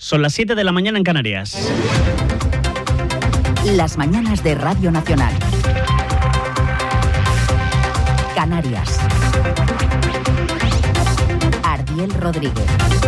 Son las 7 de la mañana en Canarias. Las mañanas de Radio Nacional. Canarias. Ardiel Rodríguez.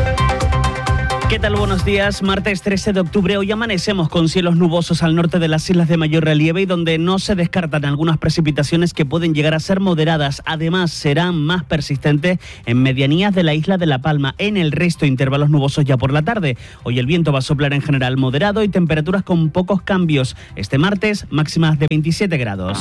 ¿Qué tal? Buenos días. Martes 13 de octubre. Hoy amanecemos con cielos nubosos al norte de las islas de mayor relieve y donde no se descartan algunas precipitaciones que pueden llegar a ser moderadas. Además, serán más persistentes en medianías de la isla de La Palma. En el resto, intervalos nubosos ya por la tarde. Hoy el viento va a soplar en general moderado y temperaturas con pocos cambios. Este martes, máximas de 27 grados.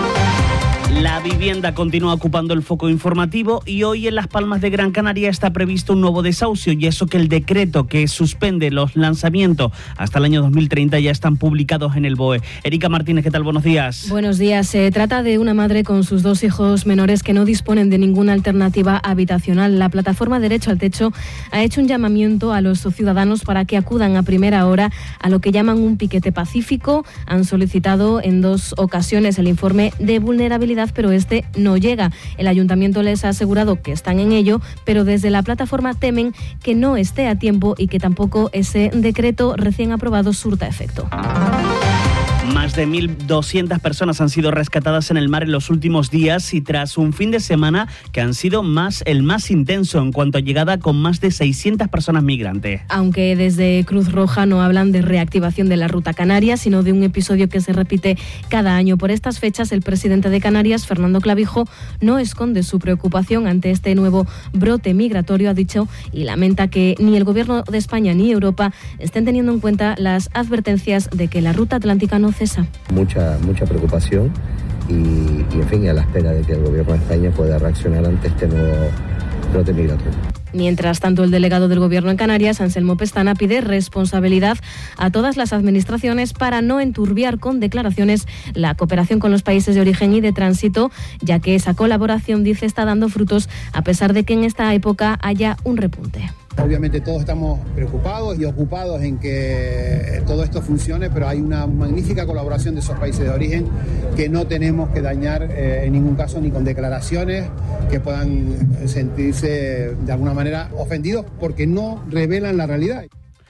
La vivienda continúa ocupando el foco informativo y hoy en Las Palmas de Gran Canaria está previsto un nuevo desahucio, y eso que el decreto que suspende los lanzamientos hasta el año 2030 ya están publicados en el BOE. Erika Martínez, ¿qué tal? Buenos días. Buenos días. Se trata de una madre con sus 2 hijos menores que no disponen de ninguna alternativa habitacional. La plataforma Derecho al Techo ha hecho un llamamiento a los ciudadanos para que acudan a primera hora a lo que llaman un piquete pacífico. Han solicitado en 2 ocasiones el informe de vulnerabilidad, pero este no llega. El ayuntamiento les ha asegurado que están en ello, pero desde la plataforma temen que no esté a tiempo y que tampoco ese decreto recién aprobado surta efecto. Más de 1.200 personas han sido rescatadas en el mar en los últimos días y tras un fin de semana que han sido el más intenso en cuanto a llegada, con más de 600 personas migrantes. Aunque desde Cruz Roja no hablan de reactivación de la ruta canaria, sino de un episodio que se repite cada año. Por estas fechas, el presidente de Canarias, Fernando Clavijo, no esconde su preocupación ante este nuevo brote migratorio, ha dicho, y lamenta que ni el Gobierno de España ni Europa estén teniendo en cuenta las advertencias de que la ruta atlántica no cesa. Mucha preocupación y en fin, a la espera de que el Gobierno de España pueda reaccionar ante este nuevo brote migratorio. Mientras tanto, el delegado del Gobierno en Canarias, Anselmo Pestana, pide responsabilidad a todas las administraciones para no enturbiar con declaraciones la cooperación con los países de origen y de tránsito, ya que esa colaboración, dice, está dando frutos a pesar de que en esta época haya un repunte. Obviamente todos estamos preocupados y ocupados en que todo esto funcione, pero hay una magnífica colaboración de esos países de origen que no tenemos que dañar en ningún caso, ni con declaraciones que puedan sentirse de alguna manera ofendidos porque no revelan la realidad.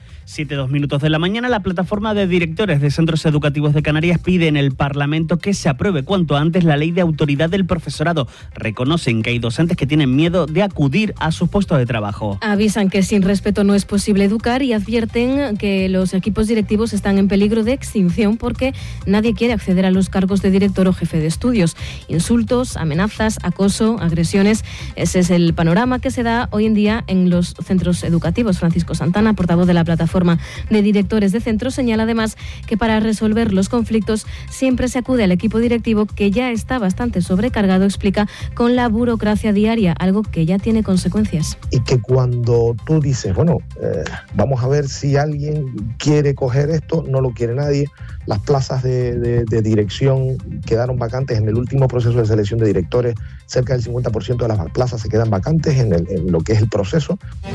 7:02 de la mañana, la plataforma de directores de centros educativos de Canarias pide en el Parlamento que se apruebe cuanto antes la ley de autoridad del profesorado. Reconocen que hay docentes que tienen miedo de acudir a sus puestos de trabajo. Avisan que sin respeto no es posible educar y advierten que los equipos directivos están en peligro de extinción porque nadie quiere acceder a los cargos de director o jefe de estudios. Insultos, amenazas, acoso, agresiones. Ese es el panorama que se da hoy en día en los centros educativos. Francisco Santana, portavoz de la plataforma de directores de centros, señala además que para resolver los conflictos siempre se acude al equipo directivo, que ya está bastante sobrecargado, explica, con la burocracia diaria, algo que ya tiene consecuencias. Y que cuando tú dices, vamos a ver si alguien quiere coger esto, no lo quiere nadie. Las plazas de dirección quedaron vacantes en el último proceso de selección de directores. Cerca del 50% de las plazas se quedan vacantes en lo que es el proceso.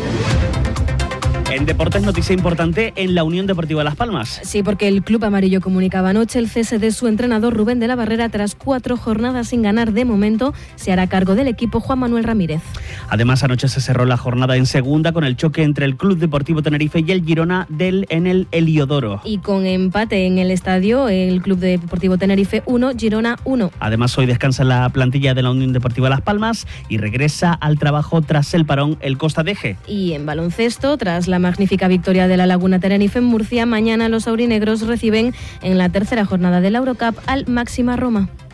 En deportes, noticia importante en la Unión Deportiva Las Palmas. Sí, porque el Club Amarillo comunicaba anoche el cese de su entrenador Rubén de la Barrera tras 4 jornadas sin ganar. De momento se hará cargo del equipo Juan Manuel Ramírez. Además, anoche se cerró la jornada en segunda con el choque entre el Club Deportivo Tenerife y el Girona en el Heliodoro. Y con empate en el estadio, el Club Deportivo Tenerife 1, Girona 1. Además, hoy descansa la plantilla de la Unión Deportiva Las Palmas y regresa al trabajo tras el parón el Costa Deje. Y en baloncesto, tras la magnífica victoria de la Laguna Tenerife en Murcia, mañana los aurinegros reciben en la tercera jornada de la Eurocup al Máxima Roma.